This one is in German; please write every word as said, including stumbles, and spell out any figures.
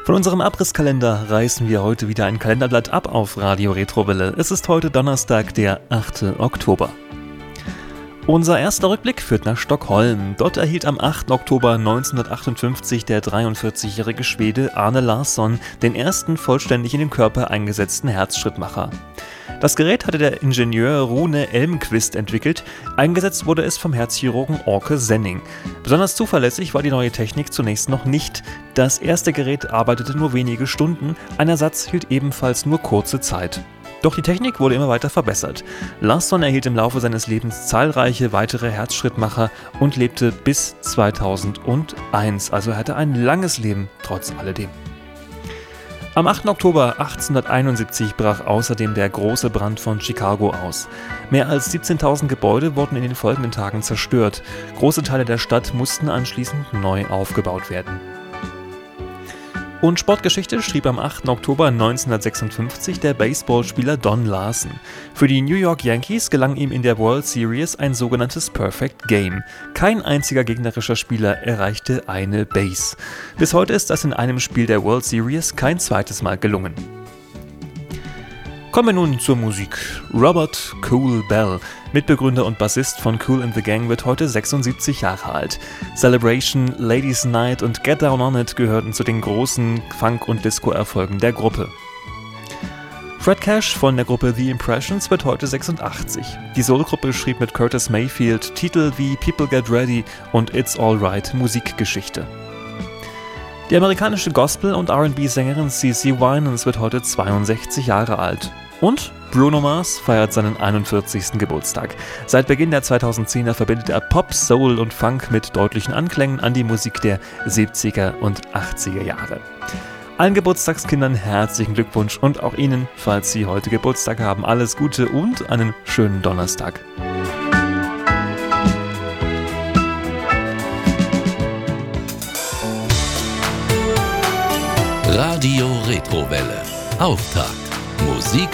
Von unserem Abrisskalender reißen wir heute wieder ein Kalenderblatt ab auf Radio Retrowelle. Es ist heute Donnerstag, der achte Oktober. Unser erster Rückblick führt nach Stockholm. Dort erhielt am achten Oktober neunzehnhundertachtundfünfzig der dreiundvierzigjährige Schwede Arne Larsson den ersten vollständig in den Körper eingesetzten Herzschrittmacher. Das Gerät hatte der Ingenieur Rune Elmqvist entwickelt, eingesetzt wurde es vom Herzchirurgen Orke Senning. Besonders zuverlässig war die neue Technik zunächst noch nicht. Das erste Gerät arbeitete nur wenige Stunden, ein Ersatz hielt ebenfalls nur kurze Zeit. Doch die Technik wurde immer weiter verbessert. Larsson erhielt im Laufe seines Lebens zahlreiche weitere Herzschrittmacher und lebte bis zweitausendeins, also er hatte ein langes Leben trotz alledem. Am achten Oktober achtzehnhunderteinundsiebzig brach außerdem der große Brand von Chicago aus. Mehr als siebzehntausend Gebäude wurden in den folgenden Tagen zerstört. Große Teile der Stadt mussten anschließend neu aufgebaut werden. Und Sportgeschichte schrieb am achten Oktober neunzehnhundertsechsundfünfzig der Baseballspieler Don Larsen. Für die New York Yankees gelang ihm in der World Series ein sogenanntes Perfect Game. Kein einziger gegnerischer Spieler erreichte eine Base. Bis heute ist das in einem Spiel der World Series kein zweites Mal gelungen. Kommen wir nun zur Musik. Robert Cool Bell, Mitbegründer und Bassist von Kool and the Gang, wird heute sechsundsiebzig Jahre alt. Celebration, Ladies Night und Get Down on It gehörten zu den großen Funk- und Disco-Erfolgen der Gruppe. Fred Cash von der Gruppe The Impressions wird heute sechsundachtzig. Die Soul-Gruppe schrieb mit Curtis Mayfield Titel wie People Get Ready und It's Alright Musikgeschichte. Die amerikanische Gospel- und R and B-Sängerin CeCe Winans wird heute zweiundsechzig Jahre alt. Und Bruno Mars feiert seinen einundvierzigsten Geburtstag. Seit Beginn der zweitausendzehner verbindet er Pop, Soul und Funk mit deutlichen Anklängen an die Musik der siebziger und achtziger Jahre. Allen Geburtstagskindern herzlichen Glückwunsch und auch Ihnen, falls Sie heute Geburtstag haben, alles Gute und einen schönen Donnerstag. Radio Retrowelle. Auftakt. Musik